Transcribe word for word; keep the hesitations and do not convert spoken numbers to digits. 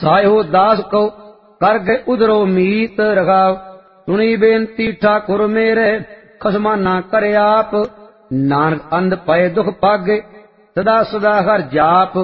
ਸਾਇਓ ਦਾਸ ਕੋ ਕਰ ਗਏ ਉਧਰੋ ਮੀਤ ਰਖਾਵ। ਸੁਣੀ ਬੇਨਤੀ ਠਾਕੁਰ ਮੇਰੇ ਖਸਮਾ ਨਾ ਕਰੇ ਆਪ। ਨਾਨਕ ਅੰਧ ਪਏ ਦੁਖ ਪਾਗੇ ਸਦਾ ਸਦਾ ਹਰ ਜਾਪ।